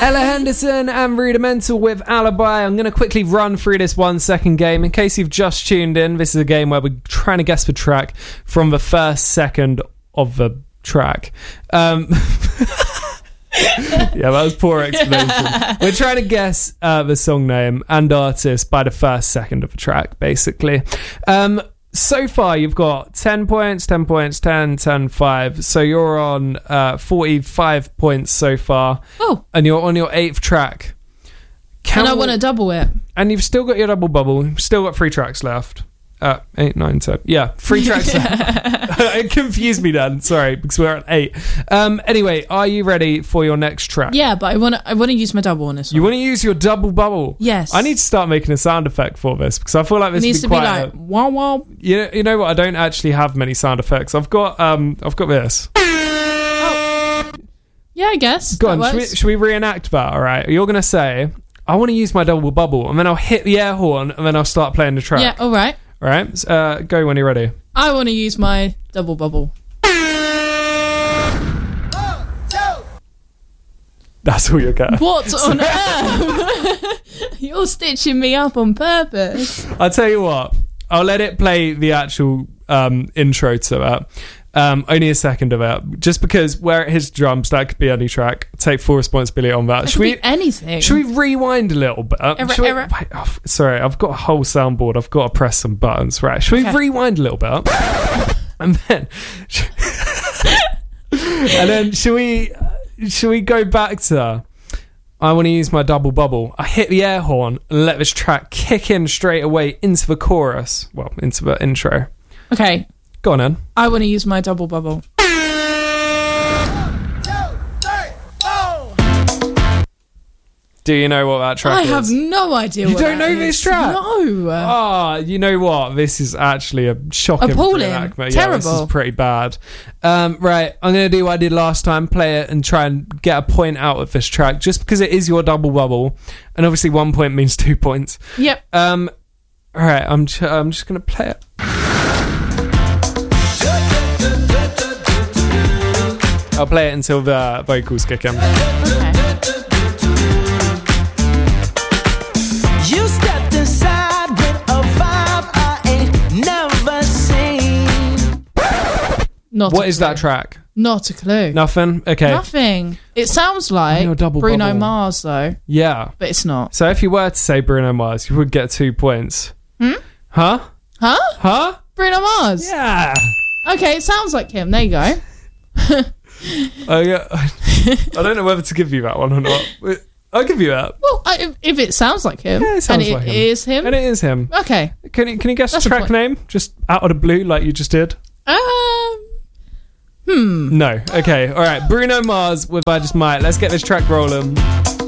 Ella Henderson and Rudimental with Alibi. I'm going to quickly run through this 1 second game. In case you've just tuned in, this is a game where we're trying to guess the track from the first second of the track. Yeah, that was poor explanation. We're trying to guess the song name and artist by the first second of the track, basically. So far, you've got 10 points, 10 points, 10, 10, 5. So you're on 45 points so far. Oh. And you're on your 8th track. And I want to double it. And you've still got your double bubble. You've still got 3 tracks left. 8, 9, 10. Yeah, 3 tracks left. It confused me then. Sorry, because we're at 8. Anyway, are you ready for your next track? Yeah, but I want to use my double on this one. You want to use your double bubble? Yes. I need to start making a sound effect for this because I feel like this needs to be like wow wow. You know what? I don't actually have many sound effects. I've got this. Oh. Yeah, I guess. Go on. Should we reenact that? All right. You're gonna say, "I want to use my double bubble," and then I'll hit the air horn, and then I'll start playing the track. Yeah. All right. All right. Go when you're ready. I want to use my double bubble. That's all you get. What on earth? You're stitching me up on purpose. I'll tell you what. I'll let it play the actual intro to that. Only a second of it. Just because where it hits drums, that could be any track. Take full responsibility on that. Should we anything? Should we rewind a little bit? Wait, sorry, I've got a whole soundboard. I've got to press some buttons. Right. Should we rewind a little bit? And then should we go back to I want to use my double bubble. I hit the air horn and let this track kick in straight away into the chorus. Well, into the intro. Okay. Go on, then. I want to use my double bubble. 1, 2, 3, 4. Do you know what that track is? I have no idea You what don't that know is. this track? No. You know what? This is actually a shocking appalling. reenactment. Terrible. Yeah, this is pretty bad. Right, I'm going to do what I did last time. Play it and try and get a point out of this track. Just because it is your double bubble. And obviously 1 point means 2 points. Yep. All right, I'm just going to play it. I'll play it until the vocals kick in. Okay. You stepped inside with a vibe I ain't never seen. What is that track? Not a clue. Nothing? Okay. Nothing. It sounds like double Bruno bubble. Mars, though. Yeah. But it's not. So if you were to say Bruno Mars, you would get 2 points. Huh? Huh? Huh? Bruno Mars? Yeah. Okay, it sounds like him. There you go. Yeah. I don't know whether to give you that one or not. I'll give you that. Well, if it sounds like him, Yeah, it sounds and like it him. is him. And it is him. Okay. Can you guess That's the a track point. name? Just out of the blue, like you just did? No. Okay. All right. Bruno Mars with I Just Might. Let's get this track rolling.